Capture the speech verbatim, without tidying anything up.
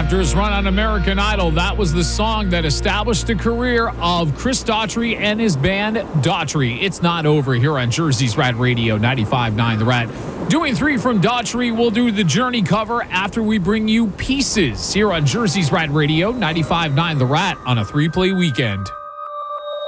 After his run on American Idol, that was the song that established the career of Chris Daughtry and his band Daughtry. It's not over here on Jersey's Rat Radio ninety-five point nine The Rat. Doing three from Daughtry, we'll do the Journey cover after we bring you Pieces here on Jersey's Rat Radio ninety-five point nine The Rat on a three-play weekend.